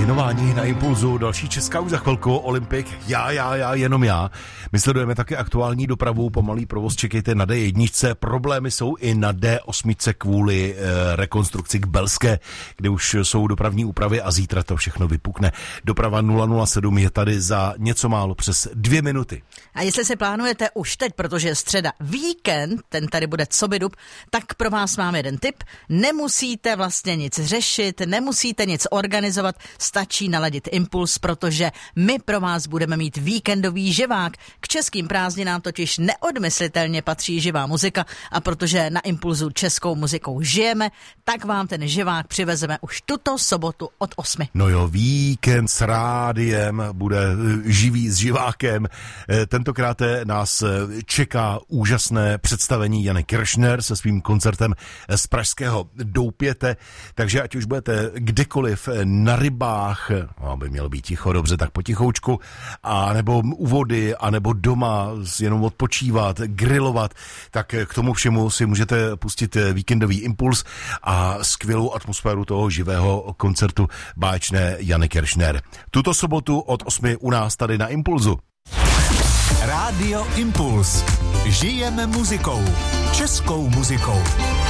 věnování na Impulzu, další česká už za chvilku, Olympik, jenom já. My sledujeme také aktuální dopravu, pomalý provoz, čekejte na D1, problémy jsou i na D8 kvůli rekonstrukci k Belské, kde už jsou dopravní úpravy a zítra to všechno vypukne. Doprava 007 je tady za něco málo přes 2 minuty. A jestli si plánujete už teď, protože je středa, víkend, ten tady bude cobidup, tak pro vás máme jeden tip. Nemusíte vlastně nic řešit, nemusíte nic organizovat, stačí naladit Impuls, protože my pro vás budeme mít víkendový živák. K českým prázdninám totiž neodmyslitelně patří živá muzika a protože na Impulzu českou muzikou žijeme, tak vám ten živák přivezeme už tuto sobotu od 8. No jo, víkend s rádiem bude živý s živákem. Tentokrát nás čeká úžasné představení Jany Kiršner se svým koncertem z pražského Doupěte, takže ať už budete kdekoliv na rybách, aby mělo být ticho, dobře, tak potichoučku, a nebo u vody, a nebo doma jenom odpočívat, grilovat, tak k tomu všemu si můžete pustit víkendový Impuls a skvělou atmosféru toho živého koncertu báječné Jany Kiršner. Tuto sobotu od 8 u nás tady na Impulzu. Rádio Impuls. Žijeme muzikou. Českou muzikou.